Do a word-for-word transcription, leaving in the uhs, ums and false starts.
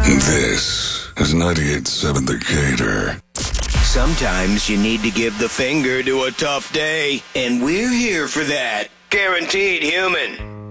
This is ninety-eight point seven The Gator. Sometimes you need to give the finger to a tough day, and we're here for that. Guaranteed Human.